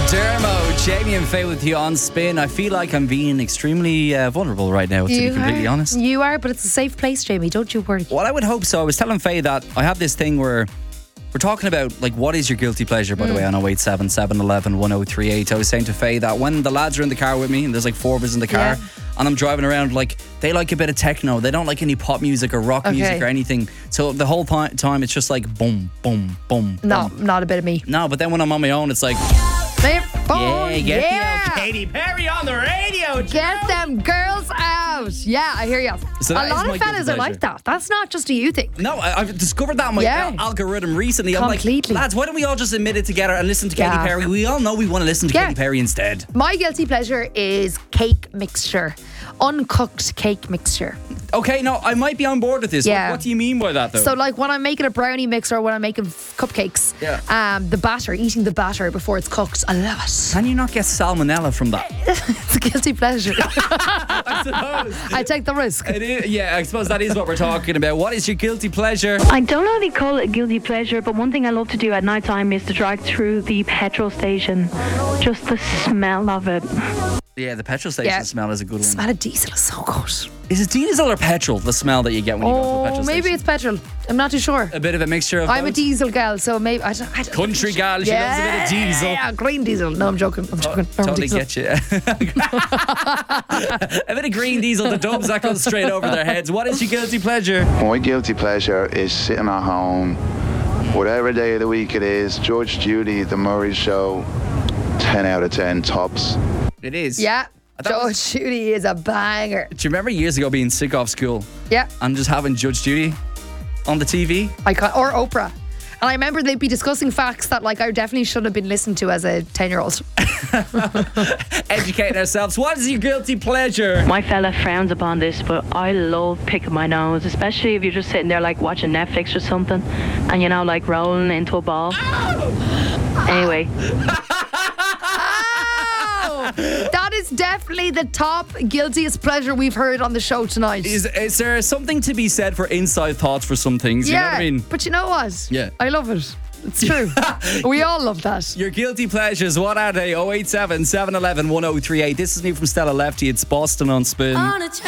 Dermo, Jamie and Faye with you on Spin. I feel like I'm being extremely vulnerable right now, to be completely honest. You are, but it's a safe place, Jamie. Don't you worry. Well, I would hope so. I was telling Faye that I have this thing where we're talking about, like, what is your guilty pleasure, by the way, on 087 711 1038. I was saying to Faye that when the lads are in the car with me, and there's like four of us in the car, and I'm driving around, like, they like a bit of techno. They don't like any pop music or rock music or anything. So the whole time, it's just like boom, boom, boom. No, boom. not a bit of me. No, but then when I'm on my own, it's like... Get the old Katy Perry on the radio. Get them girls out. Yeah, I hear you. So a lot of fellas are like that. That's not just a you thing. No, I've discovered that in my algorithm recently. Completely. I'm like, lads, why don't we all just admit it together and listen to Katy Perry? We all know we want to listen to Katy Perry instead. My guilty pleasure is cake mixture. Uncooked cake mixture. Okay, no, I might be on board with this. Yeah. What do you mean by that, though? So, like, when I'm making a brownie mix or when I'm making cupcakes, the batter, eating the batter before it's cooked, I love it. Can you not get salmonella from that? It's a guilty pleasure. I suppose. I take the risk. It is, yeah, I suppose that is what we're talking about. What is your guilty pleasure? I don't know if they call it a guilty pleasure, but one thing I love to do at night time is to drive through the petrol station. Just the smell of it. Yeah, the petrol station smell is a good one. The smell of diesel is so good. Is it diesel or petrol, the smell that you get when you go to the petrol station? Maybe it's petrol. I'm not too sure. A bit of a mixture of I'm both? a diesel gal, so maybe... I don't Country gal, she loves a bit of diesel. Yeah, green diesel. No, I'm joking. Totally get you. A bit of green diesel, the dubs, that goes straight over their heads. What is your guilty pleasure? My guilty pleasure is sitting at home, whatever day of the week it is, Judge Judy, The Murray Show, 10 out of 10 tops. It is. Yeah. Judge Judy is a banger. Do you remember years ago being sick off school? Yeah. And just having Judge Judy on the TV? Or Oprah. And I remember they'd be discussing facts that, like, I definitely should have been listened to as a 10-year-old. Educating ourselves. What is your guilty pleasure? My fella frowns upon this, but I love picking my nose, especially if you're just sitting there, like, watching Netflix or something, and, you know, like, rolling into a ball. Anyway. That is definitely the top guiltiest pleasure we've heard on the show tonight. Is there something to be said for inside thoughts for some things? You know what I mean? But you know what? Yeah. I love it. It's true. We all love that. Your guilty pleasures, what are they? 087 711 1038. This is new from Stella Lefty. It's Boston on Spin.